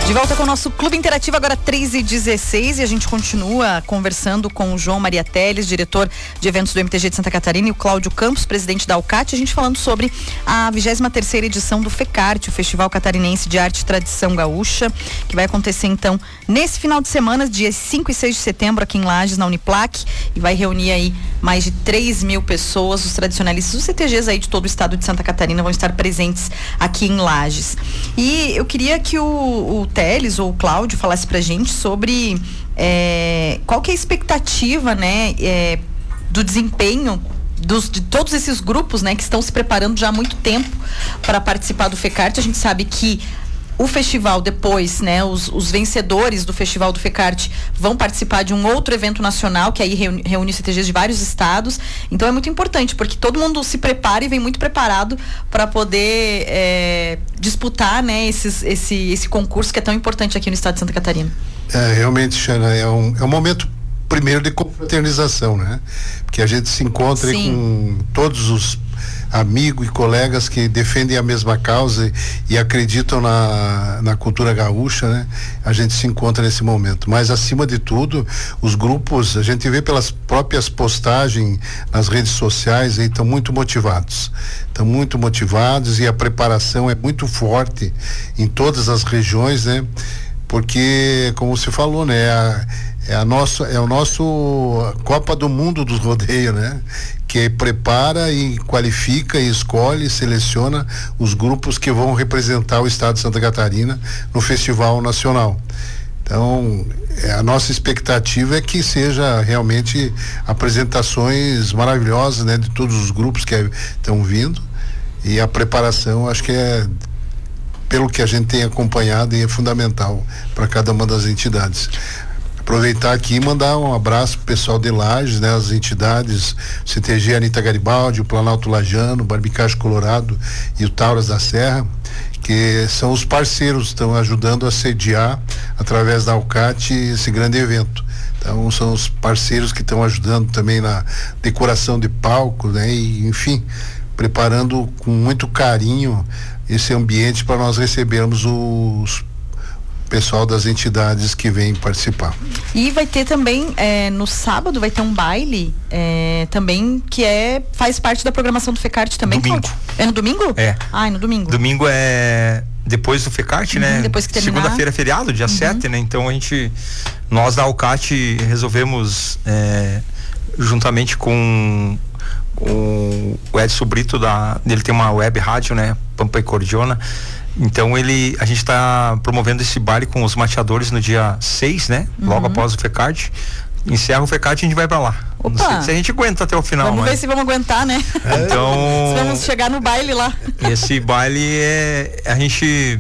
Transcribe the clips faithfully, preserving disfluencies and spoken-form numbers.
De volta com o nosso Clube Interativo, agora três e dezesseis, e a gente continua conversando com o João Maria Teles, diretor de eventos do M T G de Santa Catarina, e o Cláudio Campos, presidente da Alcate, a gente falando sobre a vigésima terceira edição do FECART, o Festival Catarinense de Arte e Tradição Gaúcha, que vai acontecer então nesse final de semana, dias cinco e seis de setembro, aqui em Lages, na Uniplac, e vai reunir aí mais de três mil pessoas. Os tradicionalistas, os C T Gs aí de todo o estado de Santa Catarina vão estar presentes aqui em Lages. E eu queria que o, o Teles ou o Cláudio falasse pra gente sobre é, qual que é a expectativa, né, é, do desempenho dos, de todos esses grupos, né, que estão se preparando já há muito tempo para participar do FECART. A gente sabe que o festival depois, né, os, os vencedores do festival do FECART vão participar de um outro evento nacional, que aí reúne, reúne C T Gs de vários estados. Então é muito importante, porque todo mundo se prepara e vem muito preparado para poder é, disputar, né, esses, esse, esse concurso que é tão importante aqui no estado de Santa Catarina. É, realmente, Xana, é um, é um momento primeiro de confraternização, né? Porque a gente se encontra com todos os amigos e colegas que defendem a mesma causa e, e acreditam na, na cultura gaúcha, né? A gente se encontra nesse momento. Mas, acima de tudo, os grupos, a gente vê pelas próprias postagens nas redes sociais, aí estão muito motivados. Estão muito motivados e a preparação é muito forte em todas as regiões, né? Porque, como você falou, né? A, é a nossa, é o nosso Copa do Mundo dos rodeios, né? Que prepara e qualifica e escolhe, seleciona os grupos que vão representar o estado de Santa Catarina no Festival Nacional. Então, é, a nossa expectativa é que seja realmente apresentações maravilhosas, né? De todos os grupos que estão vindo, e a preparação, acho que é, pelo que a gente tem acompanhado, é fundamental para cada uma das entidades. Aproveitar aqui e mandar um abraço pro pessoal de Lages, né? As entidades, C T G Anitta Garibaldi, o Planalto Lajano, o Barbicage Colorado e o Tauras da Serra, que são os parceiros que estão ajudando a sediar, através da Alcate, esse grande evento. Então, são os parceiros que estão ajudando também na decoração de palco, né? E, enfim, preparando com muito carinho esse ambiente para nós recebermos os pessoal das entidades que vêm participar. E vai ter também, é, no sábado, vai ter um baile é, também, que é, faz parte da programação do FECART também. Domingo. Cláudio? É no domingo? É. Ah, é no domingo. Domingo é depois do FECART, uhum, né? Depois que terminar. Segunda-feira é feriado, dia sete, uhum. né? Então a gente, nós da Alcate resolvemos, é, juntamente com o, o Edson Brito, da, ele tem uma web rádio, né? Pampa e Cordiona. Então ele, a gente está promovendo esse baile com os mateadores no dia seis, né? Uhum. Logo após o FECART. Encerra o FECART e a gente vai pra lá. Opa. Não sei se a gente aguenta até o final. Vamos mas... ver se vamos aguentar, né? Então... se vamos chegar no baile lá. Esse baile é... A gente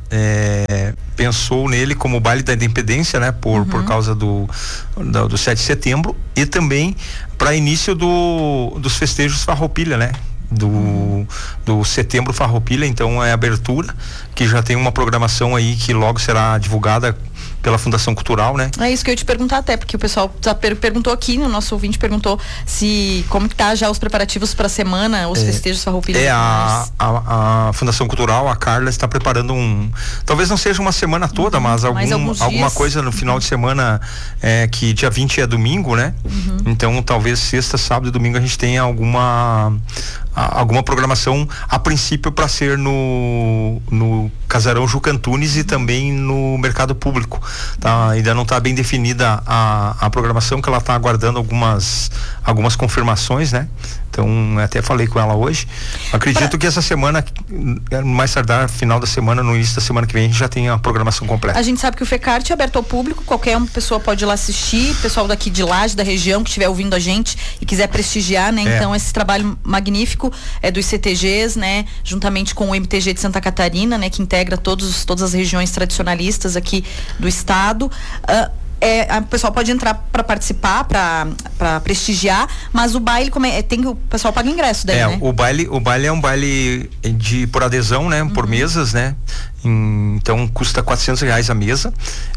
é, pensou nele como o baile da independência, né? Por, uhum. por causa do, do, do sete de setembro, e também para início do, dos festejos Farroupilha, né? Do, do Setembro Farroupilha. Então é abertura, que já tem uma programação aí que logo será divulgada pela Fundação Cultural, né? É isso que eu ia te perguntar, até porque o pessoal já per- perguntou aqui, no nosso ouvinte perguntou se como que tá já os preparativos para a semana, os é, festejos Farroupilha. É, a, a, a Fundação Cultural, a Carla, está preparando um, talvez não seja uma semana toda, uhum, mas, algum, alguma coisa no final uhum. de semana, é, que dia vinte é domingo, né? Uhum. Então talvez sexta, sábado e domingo a gente tenha alguma a, alguma programação, a princípio para ser no, no Casarão Juca Antunes e também no Mercado Público. Tá, ainda não está bem definida a, a programação, que ela está aguardando algumas, algumas confirmações, né? Então, até falei com ela hoje. Acredito pra... que essa semana, mais tardar, final da semana, no início da semana que vem, a gente já tem a programação completa. A gente sabe que o FECART é aberto ao público, qualquer uma pessoa pode ir lá assistir, pessoal daqui de Lages, da região, que estiver ouvindo a gente e quiser prestigiar, né? É. Então, esse trabalho magnífico é dos C T Gs, né? Juntamente com o M T G de Santa Catarina, né? Que integra todos, todas as regiões tradicionalistas aqui do estado. Uh, É, o pessoal pode entrar para participar, para prestigiar, mas o baile, como é, tem, o pessoal paga ingresso daí, é, né? o baile, o baile é um baile de, por adesão, né? Por uhum. mesas, né? Então custa quatrocentos reais a mesa.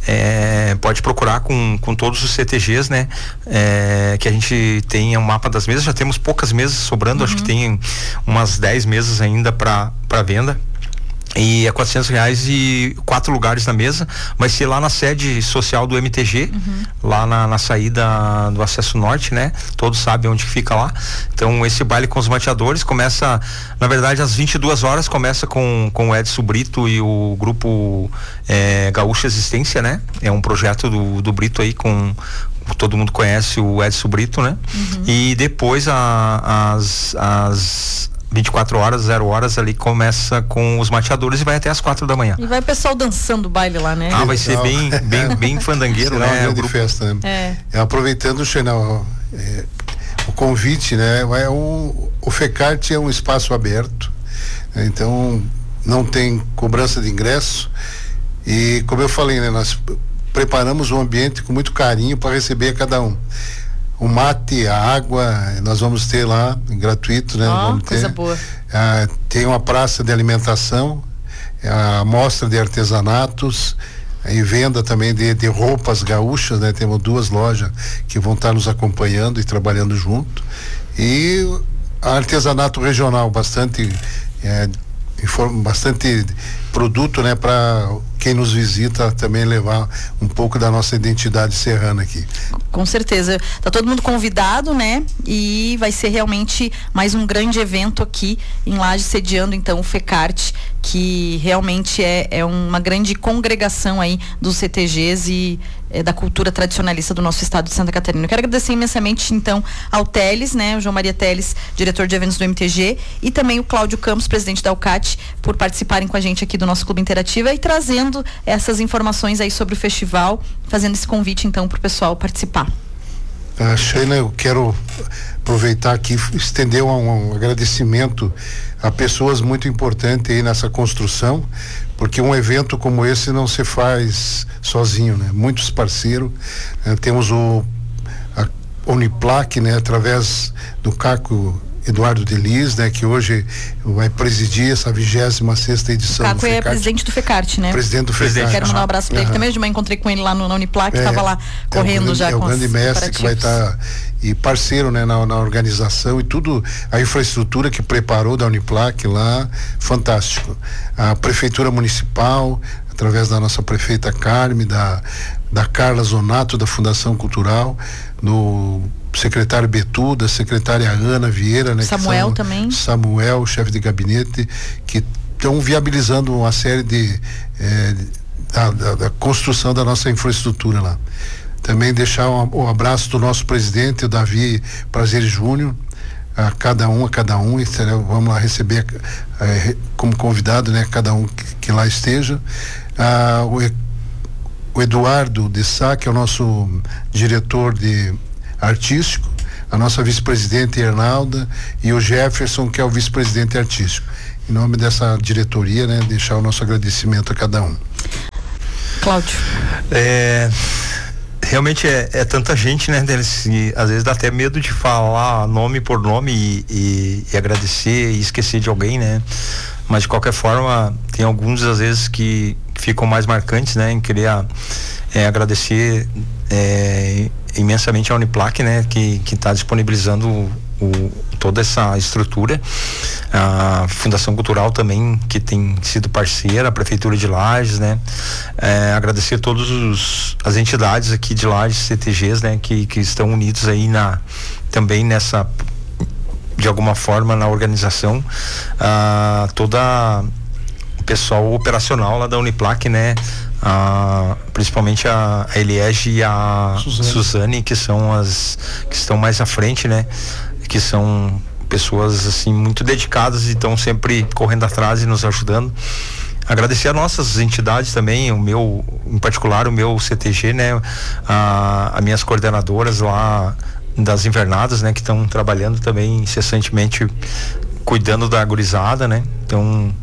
É, pode procurar com, com todos os C T Gs, né? É, que a gente tem um mapa das mesas, já temos poucas mesas sobrando, uhum. acho que tem umas dez mesas ainda para para venda. E é quatrocentos reais e quatro lugares na mesa. Vai ser lá na sede social do M T G, uhum. lá na, na saída do acesso norte, né? Todos sabem onde fica lá. Então esse baile com os mateadores começa, na verdade, às vinte e duas horas, começa com, com o Edson Brito e o grupo é, Gaúcha Existência, né? É um projeto do, do Brito aí com... todo mundo conhece o Edson Brito, né? Uhum. E depois a, as, as vinte e quatro horas, zero horas ali começa com os mateadores e vai até as quatro da manhã. E vai o pessoal dançando o baile lá, né? Ah, vai ser bem, bem, bem fandangueiro, será né? Uma grande grupo... festa, né? É. É, aproveitando, Xenal, é, o convite, né? É um, o FECART é um espaço aberto, né? Então não tem cobrança de ingresso e, como eu falei, né? Nós preparamos um ambiente com muito carinho para receber cada um. O mate, a água, nós vamos ter lá, gratuito, né? Oh, vamos coisa ter. boa. Ah, tem uma praça de alimentação, a mostra de artesanatos e venda também de, de roupas gaúchas, né? Temos duas lojas que vão estar nos acompanhando e trabalhando junto. E artesanato regional, bastante, é, inform, bastante produto, né? Para quem nos visita também levar um pouco da nossa identidade serrana aqui. Com certeza. Tá todo mundo convidado, né? E vai ser realmente mais um grande evento aqui em Lages, sediando então o FECART, que realmente é, é uma grande congregação aí dos C T Gs e é, da cultura tradicionalista do nosso estado de Santa Catarina. Eu quero agradecer imensamente então ao Teles, né? O João Maria Teles, diretor de eventos do M T G, e também o Cláudio Campos, presidente da Alcat, por participarem com a gente aqui do nosso Clube Interativa e trazendo essas informações aí sobre o festival, fazendo esse convite então para o pessoal participar. Ah, Sheila, eu quero aproveitar aqui, estender um, um agradecimento a pessoas muito importantes aí nessa construção, porque um evento como esse não se faz sozinho, né? Muitos parceiros, né? Temos o a Uniplac, né? Através do Caco Eduardo Delis, né, que hoje vai presidir essa vigésima sexta edição. O Caco é presidente do FECART, né? Presidente do FECART. Quero mandar um abraço para ele também. De manhã encontrei com ele lá no, na Uniplac, estava é, lá correndo é grande, já é com o grande mestre que vai estar tá, e parceiro, né, na, na organização e tudo, a infraestrutura que preparou da Uniplac lá, fantástico. A Prefeitura Municipal, através da nossa prefeita Carme, da, da Carla Zonato, da Fundação Cultural, no secretário Betu, da secretária Ana Vieira, né? Samuel são, também. Samuel, chefe de gabinete, que estão viabilizando uma série de eh, da, da, da construção da nossa infraestrutura lá. Também deixar um, um abraço do nosso presidente, o Davi Prazeres Júnior, a cada um, a cada um, e será, vamos lá receber eh, como convidado, né? Cada um que, que lá esteja. Ah, o, o Eduardo de Sá, que é o nosso diretor de artístico, a nossa vice-presidente Hernalda e o Jefferson, que é o vice-presidente artístico. Em nome dessa diretoria, né, deixar o nosso agradecimento a cada um. Cláudio. É, realmente é, é tanta gente, né, Denis, e às vezes dá até medo de falar nome por nome e, e, e agradecer e esquecer de alguém, né? Mas de qualquer forma, tem alguns às vezes que ficam mais marcantes, né, em querer é, agradecer é, imensamente a Uniplac, né, que que está disponibilizando o, o, toda essa estrutura, a Fundação Cultural também, que tem sido parceira, a Prefeitura de Lages, né, é, agradecer todos os as entidades aqui de Lages, C T Gs, né, que que estão unidos aí na também nessa, de alguma forma, na organização, ah, toda o pessoal operacional lá da Uniplac, né, ah, principalmente a, a Eliege e a Suzane. Suzane, que são as que estão mais à frente, né, que são pessoas assim muito dedicadas e estão sempre correndo atrás e nos ajudando. Agradecer a nossas entidades também, o meu, em particular o meu C T G, né, a, a minhas coordenadoras lá das invernadas, né, que estão trabalhando também incessantemente cuidando da gurizada, né? Então,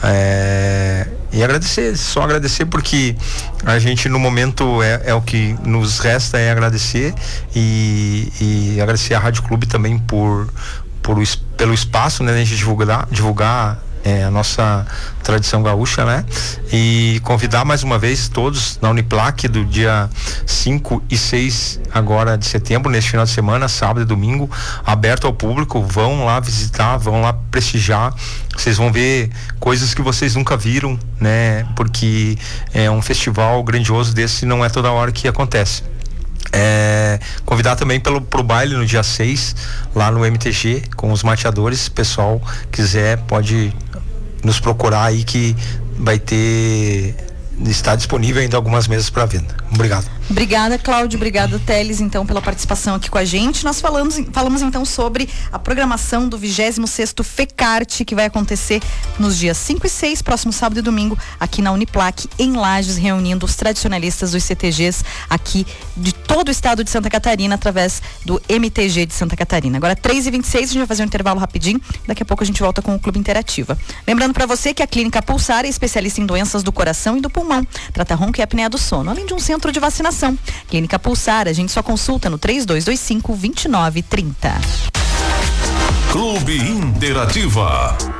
é, e agradecer, só agradecer, porque a gente no momento é, é o que nos resta é agradecer e, e agradecer a Rádio Clube também por, por pelo espaço, né, a gente divulgar, divulgar é a nossa tradição gaúcha, né? E convidar mais uma vez todos na Uniplac do dia cinco e seis agora de setembro, neste final de semana, sábado e domingo, aberto ao público. Vão lá visitar, vão lá prestigiar. Vocês vão ver coisas que vocês nunca viram, né? Porque é um festival grandioso desse, não é toda hora que acontece. É, convidar também pelo, pro baile no dia seis, lá no M T G, com os mateadores. Se o pessoal quiser, pode nos procurar aí, que vai ter, está disponível ainda algumas mesas para venda. Obrigado. Obrigada, Cláudio. Obrigada, Teles, então, pela participação aqui com a gente. Nós falamos, falamos então sobre a programação do vigésimo sexto FECART, que vai acontecer nos dias cinco e seis, próximo sábado e domingo, aqui na Uniplac, em Lages, reunindo os tradicionalistas dos C T Gs aqui de todo o estado de Santa Catarina, através do M T G de Santa Catarina. Agora, três e vinte e seis, a gente vai fazer um intervalo rapidinho. Daqui a pouco a gente volta com o Clube Interativa. Lembrando para você que a Clínica Pulsar é especialista em doenças do coração e do pulmão. Trata ronco e apneia do sono, além de um centro de vacinação. Clínica Pulsar, a gente só consulta no três dois dois cinco, dois nove três zero. Clube Interativa.